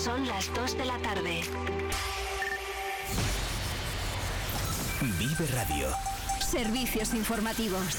Son las 2 de la tarde. Vive Radio. Servicios informativos.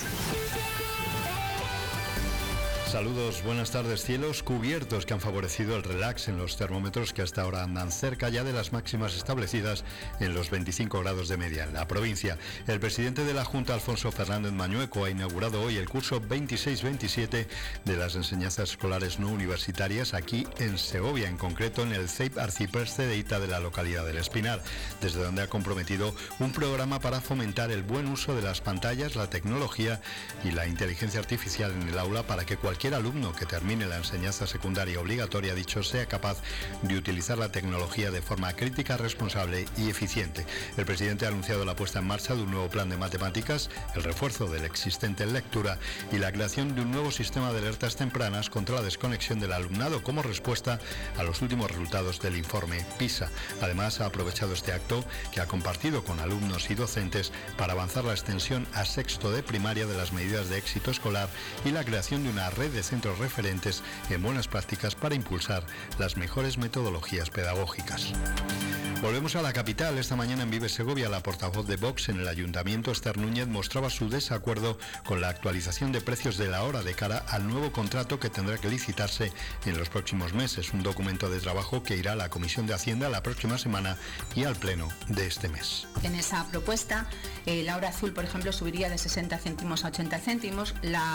Saludos, buenas tardes. Cielos cubiertos que han favorecido el relax en los termómetros que hasta ahora andan cerca ya de las máximas establecidas en los 25 grados de media en la provincia. El presidente de la Junta, Alfonso Fernández Mañueco, ha inaugurado hoy el curso 26-27 de las enseñanzas escolares no universitarias aquí en Segovia, en concreto en el CEIP Arcipreste de Ita de la localidad del Espinar, desde donde ha comprometido un programa para fomentar el buen uso de las pantallas, la tecnología y la inteligencia artificial en el aula para que cualquier alumno que termine la enseñanza secundaria obligatoria, sea capaz de utilizar la tecnología de forma crítica, responsable y eficiente. El presidente ha anunciado la puesta en marcha de un nuevo plan de matemáticas, el refuerzo del existente en lectura y la creación de un nuevo sistema de alertas tempranas contra la desconexión del alumnado como respuesta a los últimos resultados del informe PISA. Además, ha aprovechado este acto que ha compartido con alumnos y docentes para avanzar la extensión a sexto de primaria de las medidas de éxito escolar y la creación de una red de centros referentes en buenas prácticas para impulsar las mejores metodologías pedagógicas. Volvemos a la capital. Esta mañana en Vive Segovia, la portavoz de Vox en el Ayuntamiento, Esther Núñez, mostraba su desacuerdo con la actualización de precios de la hora de cara al nuevo contrato que tendrá que licitarse en los próximos meses. Un documento de trabajo que irá a la Comisión de Hacienda la próxima semana y al Pleno de este mes. En esa propuesta, la hora azul, por ejemplo, subiría de 60 céntimos a 80 céntimos,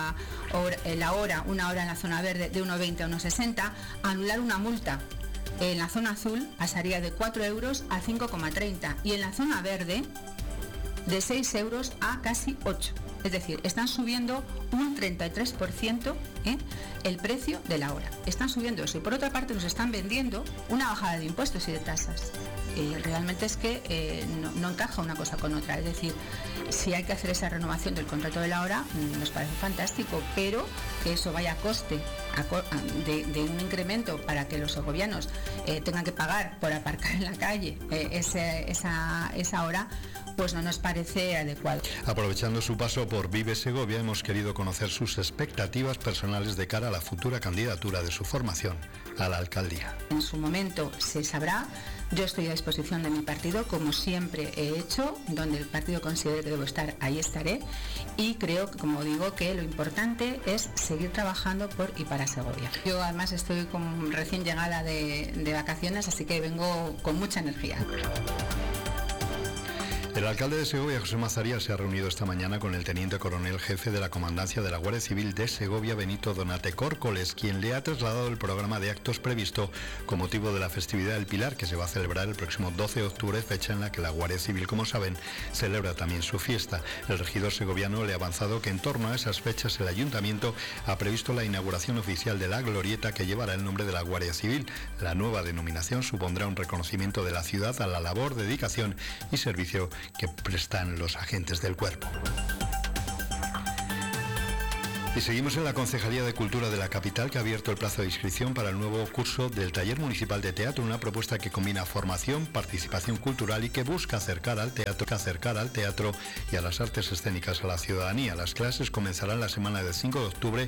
una hora en la zona verde de 1,20 a 1,60, anular una multa. En la zona azul pasaría de 4 euros a 5,30 y en la zona verde de 6 euros a casi 8. Es decir, están subiendo un 33% el precio de la hora. Están subiendo eso y por otra parte nos están vendiendo una bajada de impuestos y de tasas. Realmente es que no encaja una cosa con otra. Es decir, si hay que hacer esa renovación del contrato de la hora, nos parece fantástico, pero que eso vaya a coste de un incremento para que los segovianos tengan que pagar por aparcar en la calle esa hora, pues no nos parece adecuado. Aprovechando su paso por Vive Segovia, hemos querido conocer sus expectativas personales de cara a la futura candidatura de su formación a la alcaldía. En su momento se sabrá. Yo estoy a disposición de mi partido, como siempre he hecho, donde el partido considere que debo estar, ahí estaré, y creo, como digo, que lo importante es seguir trabajando por y para Segovia. Yo además estoy recién llegada de vacaciones, así que vengo con mucha energía. El alcalde de Segovia, José Mazaría, se ha reunido esta mañana con el teniente coronel jefe de la Comandancia de la Guardia Civil de Segovia, Benito Donate Córcoles, quien le ha trasladado el programa de actos previsto con motivo de la festividad del Pilar, que se va a celebrar el próximo 12 de octubre, fecha en la que la Guardia Civil, como saben, celebra también su fiesta. El regidor segoviano le ha avanzado que en torno a esas fechas el Ayuntamiento ha previsto la inauguración oficial de la glorieta que llevará el nombre de la Guardia Civil. La nueva denominación supondrá un reconocimiento de la ciudad a la labor, dedicación y servicio que prestan los agentes del cuerpo. Y seguimos en la Concejalía de Cultura de la capital, que ha abierto el plazo de inscripción para el nuevo curso del Taller Municipal de Teatro, una propuesta que combina formación, participación cultural y que busca acercar al teatro y a las artes escénicas a la ciudadanía. Las clases comenzarán la semana del 5 de octubre